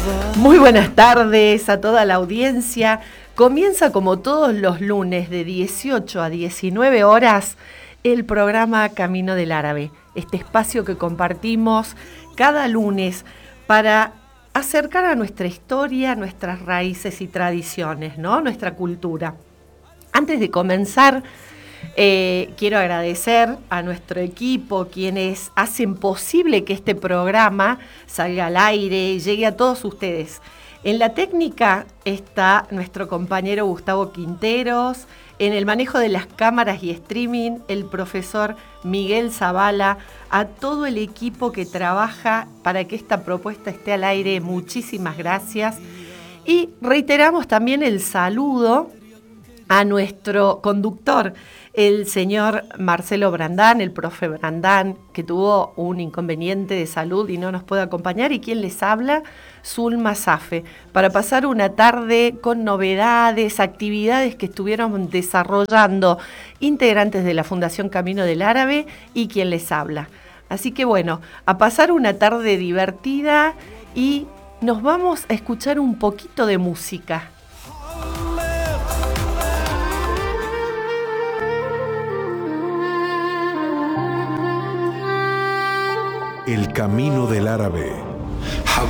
Muy buenas tardes a toda la audiencia. Comienza como todos los lunes de 18 a 19 horas el programa Camino del Árabe, este espacio que compartimos cada lunes para acercar a nuestra historia, nuestras raíces y tradiciones, ¿no? Nuestra cultura. Antes de comenzar, quiero agradecer a nuestro equipo, quienes hacen posible que este programa salga al aire, llegue a todos ustedes. En la técnica está nuestro compañero Gustavo Quinteros, en el manejo de las cámaras y streaming, el profesor Miguel Zavala, a todo el equipo que trabaja para que esta propuesta esté al aire, muchísimas gracias. Y reiteramos también el saludo a nuestro conductor, el señor Marcelo Brandán, el profe Brandán, que tuvo un inconveniente de salud y no nos puede acompañar, y quien les habla, Zulma Safe, para pasar una tarde con novedades, actividades que estuvieron desarrollando integrantes de la Fundación Camino del Árabe y quien les habla. Así que bueno, a pasar una tarde divertida y nos vamos a escuchar un poquito de música. El Camino del Árabe.